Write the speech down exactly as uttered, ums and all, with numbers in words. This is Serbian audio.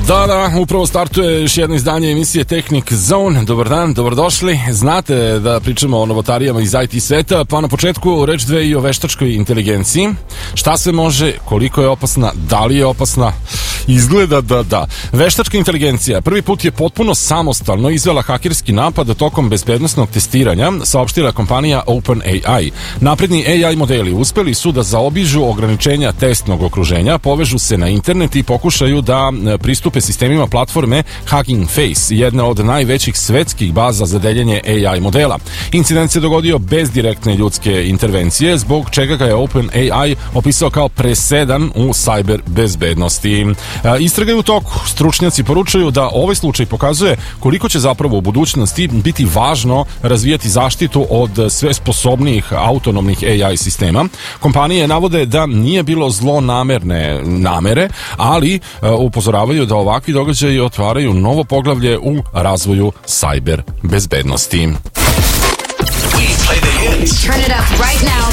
Da, da, upravo startuje još jedno izdanje emisije Technic Zone. Dobar dan, dobrodošli. Znate da pričamo o novotarijama iz I T sveta, pa na početku reč dve i o veštačkoj inteligenciji. Šta se može, koliko je opasna, da li je opasna? Izgleda da da. Veštačka inteligencija prvi put je potpuno samostalno izvela hakerski napad tokom bezbednosnog testiranja, saopštila kompanija OpenAI. Napredni A I modeli uspeli su da zaobiđu ograničenja testnog okruženja, povežu se na internet i pokušaju da pristupe sistemima platforme Hugging Face, jedna od najvećih svetskih baza za deljenje A I modela. Incident se dogodio bez direktne ljudske intervencije, zbog čega ga je OpenAI opisao kao presedan u sajber bezbednosti. Istraga je u toku. Stručnjaci poručuju da ovaj slučaj pokazuje koliko će zapravo u budućnosti biti važno razvijati zaštitu od sve sposobnijih autonomnih A I sistema. Kompanije navode da nije bilo zlonamerne namere, ali upozoravaju da ovakvi događaji otvaraju novo poglavlje u razvoju sajber bezbednosti. Turn it up right now.